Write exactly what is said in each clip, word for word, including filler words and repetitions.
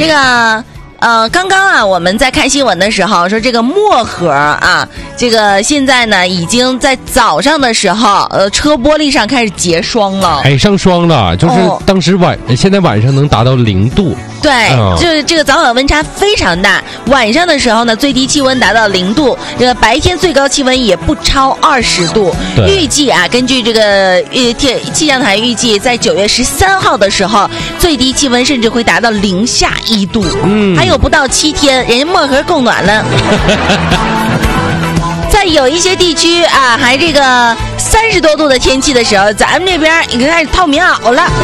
这个。呃，刚刚啊，我们在看新闻的时候说，这个漠河啊，这个现在呢，已经在早上的时候，呃，车玻璃上开始结霜了， 哎，上霜了，就是当时晚，哦、现在晚上能达到零度。 对，嗯、就是这个早晚温差非常大。晚上的时候呢，最低气温达到零度，这个白天最高气温也不超二十度。预计啊，根据这个预天气象台预计，在九月十三号的时候，最低气温甚至会达到零下一度。嗯，还有不到七天，人家漠河够暖了。在有一些地区啊，还这个三十多度的天气的时候，咱们这边已经开始套棉袄了。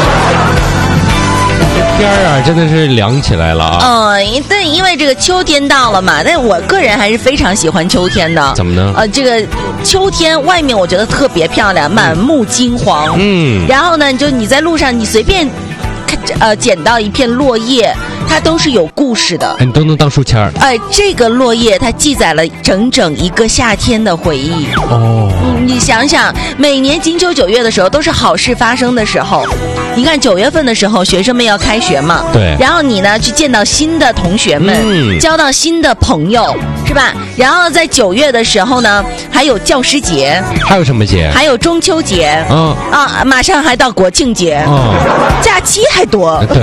天儿啊，真的是凉起来了啊！ 嗯，但因为这个秋天到了嘛，但我个人还是非常喜欢秋天的。 怎么呢？ 呃，这个秋天外面我觉得特别漂亮，满目金黄。嗯，然后呢，就你在路上，你随便呃捡到一片落叶，它都是有故事的。 你都能当书签儿。 哎、呃，这个落叶它记载了整整一个夏天的回忆。哦，嗯、你想想，每年金秋九月的时候都是好事发生的时候。你看九月份的时候，学生们要开学嘛， 对， 然后你呢去见到新的同学们，嗯、交到新的朋友，是吧？然后在九月的时候呢，还有教师节， 还有什么节？ 还有中秋节， 嗯啊，马上还到国庆节，嗯，假期还多， 对。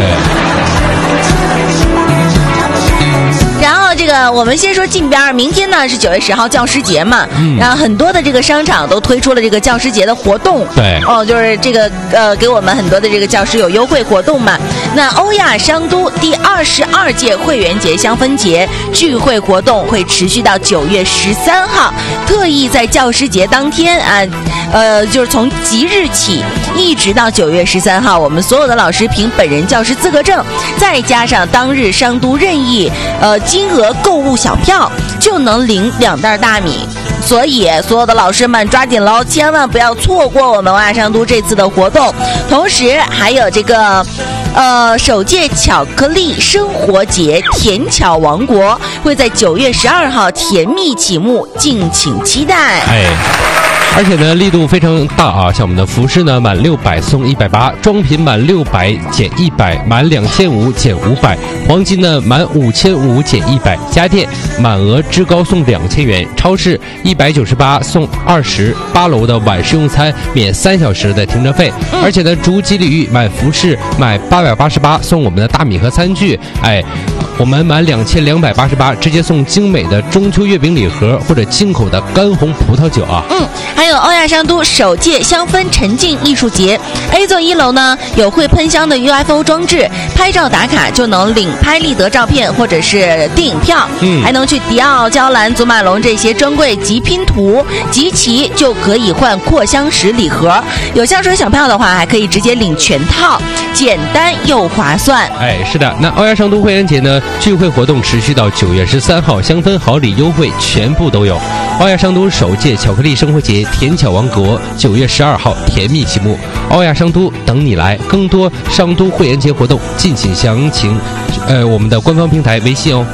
然后这个我们先说近边，明天呢是九月十号教师节嘛，嗯、然后很多的这个商场都推出了这个教师节的活动， 对， 哦，就是这个呃给我们很多的这个教师有优惠活动嘛。那欧亚商都第二十二届会员节香氛节聚会活动会持续到九月十三号，特意在教师节当天啊，呃，就是从即日起一直到九月十三号，我们所有的老师凭本人教师资格证，再加上当日商都任意呃金额购物小票，就能领两袋大米。所以所有的老师们抓紧喽，千万不要错过我们欧亚商都这次的活动。同时还有这个呃首届巧克力生活节甜巧王国会在九月十二号甜蜜启幕，敬请期待。 哎，而且呢力度非常大啊，像我们的服饰呢满六百送一百八，装品满六百减一百，满两千五减五百，黄金呢满五千五减一百，家电满额至高送两千元，超市一百九十八送二十，八楼的晚市用餐免三小时的停车费，嗯、而且呢逐吉利域买服饰买八百八十八送我们的大米和餐具，哎。我们满两千两百八十八，直接送精美的中秋月饼礼盒或者进口的干红葡萄酒啊。 嗯，还有欧亚商都首届香氛沉浸艺术节 ，A 座一楼呢有会喷香的 U F O 装置，拍照打卡就能领拍立得照片或者是电影票，嗯，还能去迪奥、娇兰、祖马龙这些专柜集拼图，集齐就可以换扩香石礼盒。有香水小票的话，还可以直接领全套，简单又划算。 哎，是的，那欧亚商都会员节呢？聚会活动持续到九月十三号，香氛好礼优惠全部都有。欧亚商都首届巧克力生活节甜巧王国九月十二号甜蜜启幕，欧亚商都等你来。更多商都会员节活动，敬请详情，呃，我们的官方平台微信哦。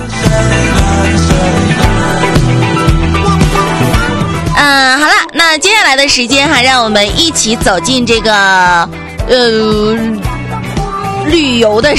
嗯，好了，那接下来的时间还让我们一起走进这个呃旅游的